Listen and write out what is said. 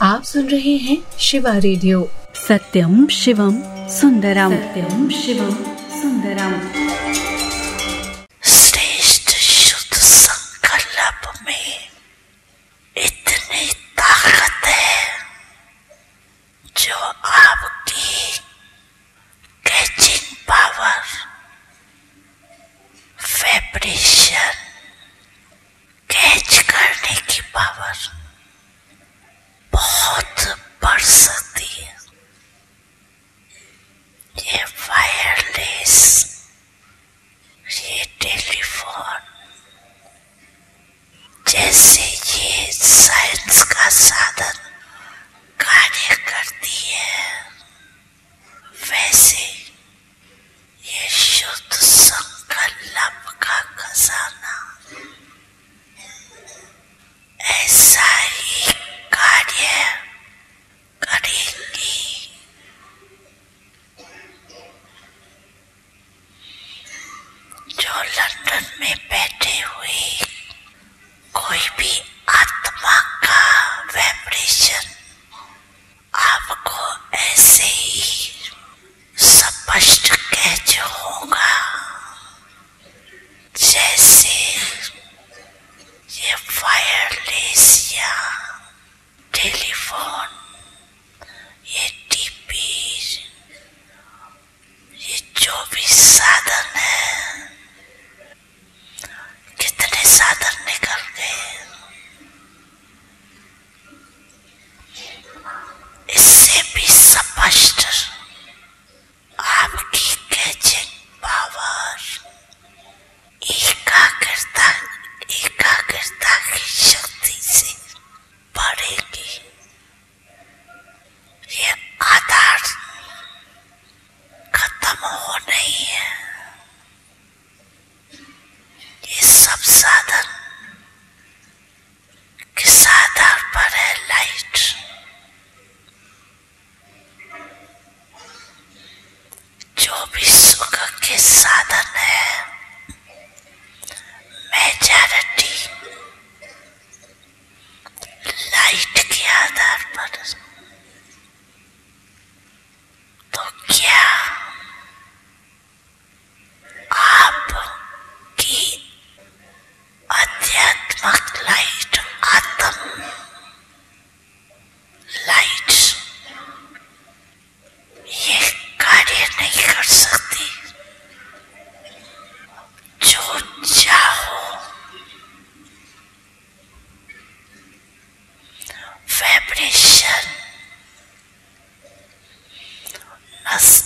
आप सुन रहे हैं शिवा रेडियो। सत्यम शिवम सुंदरम, सत्यम शिवम सुंदरम। श्रेष्ठ शुद्ध संकल्प में इतनी ताकत है जो आपकी कैचिंग पावर, वाइब्रेशन, कैच करने की पावर बहुत बढ़ सकती है। ये वायरलेस, ये टेलीफोन जैसे ये साइंस का साधन कार्य करती है, वैसे ये शुद्ध संकल्प का खजाना ऐसा ही कार्य करेंगी। जो लंदन में बैठे हुए कोई भी आत्मा का वाइब्रेशन आपको ऐसे ही स्पष्ट कैच होगा जैसे ये वायरलेस या टेलीफोन, ये टीवी, ये जो भी साधन है, कितने साधन निकल गए। इससे भी स्पष्ट आपकी कैचिंग पावर, एकाग्रता की शक्ति से बढ़ेगी। ये आधार खत्म हो नहीं है। ये सब साधन किस आधार पर है? लाइट। जो भी सुख के साधन है, मेजॉरिटी लाइट के आधार पर। तो क्या आपकी आध्यात्मिक लाइट, आत्म लाइट ये कार्य नहीं कर सकती? जो चाहो वाइब्रेशन